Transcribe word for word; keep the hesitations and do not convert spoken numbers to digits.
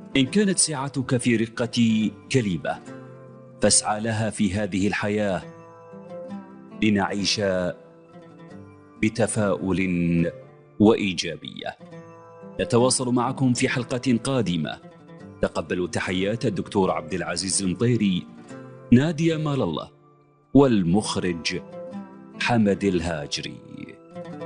إن كانت سعتك في رقة كلمة فاسعى لها في هذه الحياة لنعيش بتفاؤل وإيجابية. نتواصل معكم في حلقة قادمة. تقبلوا تحيات الدكتور عبد العزيز المطيري، نادية مال الله، والمخرج حمد الهاجري.